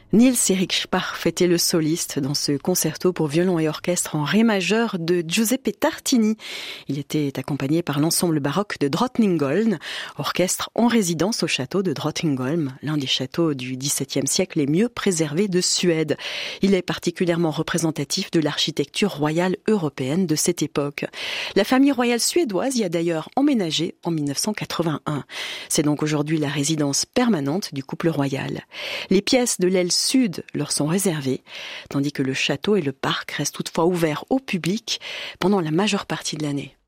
Niels-Erik Sparff était le soliste dans ce concerto pour violon et orchestre en ré majeur de Giuseppe Tartini. Il était accompagné par l'ensemble baroque de Drottningholm, orchestre en résidence au château de Drottningholm, l'un des châteaux du XVIIe siècle les mieux préservés de Suède. Il est particulièrement représentatif de l'architecture royale européenne de cette époque. La famille royale suédoise y a d'ailleurs emménagé en 1981. C'est donc aujourd'hui la résidence permanente du couple royal. Les pièces de l'aile sud leur sont réservées, tandis que le château et le parc restent toutefois ouverts au public pendant la majeure partie de l'année.